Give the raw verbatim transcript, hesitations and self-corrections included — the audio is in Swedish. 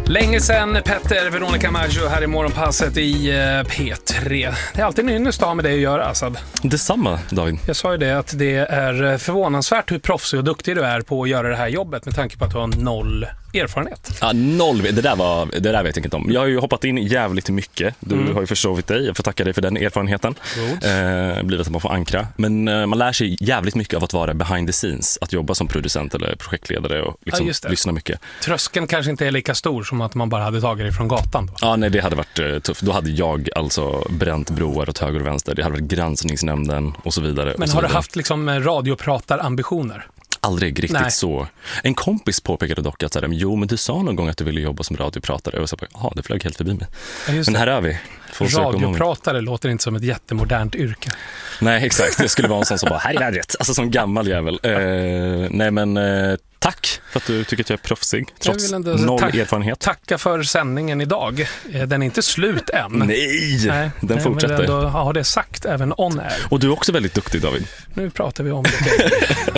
Länge sedan, Petter, Veronica Maggio här i Morgonpasset i P tre. Det är alltid en ynnest att ha med dig att göra, Assad. Detsamma, David. Jag sa ju det att det är förvånansvärt hur proffsig och duktig du är på att göra det här jobbet med tanke på att du har noll erfarenhet. Ja, noll. Det där, var, det där vet jag inte om. Jag har ju hoppat in jävligt mycket. Du mm. har ju försovit dig. Jag får tacka dig för den erfarenheten. Eh, blivit att man får ankra. Men eh, man lär sig jävligt mycket av att vara behind the scenes. Att jobba som producent eller projektledare och liksom ja, lyssna mycket. Tröskeln kanske inte är lika stor som att man bara hade tagit det från gatan då. Ja, nej, det hade varit eh, tufft. Då hade jag alltså bränt broar åt höger och vänster. Det hade varit granskningsnämnden och så vidare. Men så har vidare. du haft liksom radiopratarambitioner? Aldrig riktigt Nej. så. En kompis påpekade dock att så här, jo, men du sa någon gång att du ville jobba som radiopratare. Och så bara, ja, det flög helt förbi mig. Ja, men här är vi. Radiopratare låter inte som ett jättemodernt yrke. Nej, exakt. Det skulle vara en sån som bara, här är vädret. Alltså som gammal jävel. Uh, nej, men uh, tack för att du tycker att jag är proffsig. Trots noll tack, erfarenhet. Tacka för sändningen idag. Den är inte slut än. Nej, Nej den fortsätter. Men ändå har det sagt även on air. Och du är också väldigt duktig, David. Nu pratar vi om det.